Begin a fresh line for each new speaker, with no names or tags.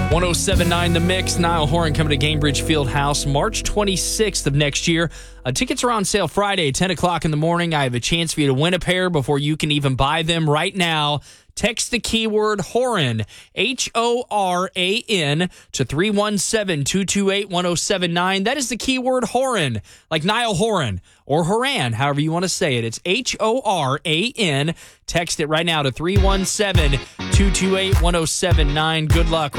107.9 The Mix. Niall Horan coming to Gainbridge Fieldhouse March 26th of next year. Tickets are on sale Friday, 10 o'clock in the morning. I have a chance for you to win a pair before you can even buy them right now. Text the keyword Horan, Horan, to 317-228-1079. That is the keyword Horan, like Niall Horan or Horan, however you want to say it. It's Horan. Text it right now to 317-228-1079. Good luck.